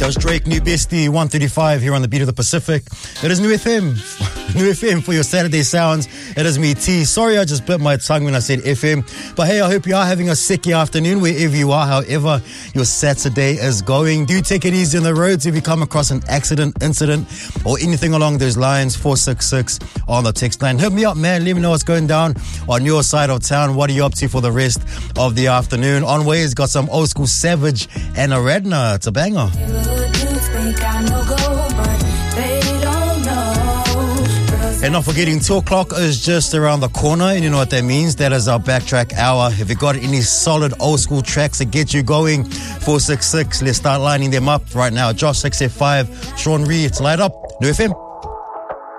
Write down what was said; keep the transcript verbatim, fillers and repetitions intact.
That was Drake, New Bestie, one thirty-five here on the Beat of the Pacific. It is New F M. New F M for your Saturday sounds. It is me, T. Sorry I just bit my tongue when I said F M. But hey, I hope you are having a sicky afternoon wherever you are, however your Saturday is going. Do take it easy on the roads if you come across an accident, incident, or anything along those lines. four six six on the text line. Hit me up, man. Let me know what's going down on your side of town. What are you up to for the rest of the afternoon? On Ways got some old school Savage and Aradna. It's a banger. And not forgetting, two o'clock is just around the corner, and you know what that means. That is our backtrack hour. If you got any solid old school tracks that get you going, four six six, let's start lining them up right now. Josh six F five, Sean Reed, it's Light Up, New F M.